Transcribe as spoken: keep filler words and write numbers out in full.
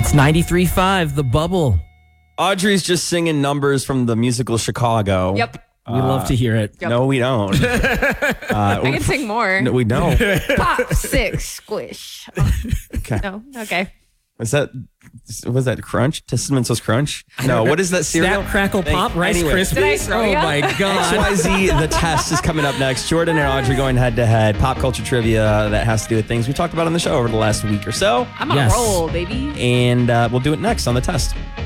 It's ninety-three point five, The Bubble. Audrey's just singing numbers from the musical Chicago. Yep. We love to hear it. Yep. No, we don't. uh, I can sing more. No, we don't. Pop, six, squish. Oh, Okay. no, okay. Was that was that Crunch? Testamentos Crunch? No, what is that cereal? Snap, Crackle, Thank- Pop, Rice anyway. Did I Krispies. throw Oh ya? my God. X Y Z, the test is coming up next. Jordan and Audrey going head to head. Pop culture trivia that has to do with things we talked about on the show over the last week or so. I'm on Yes. a roll, baby. And uh, we'll do it next on the test.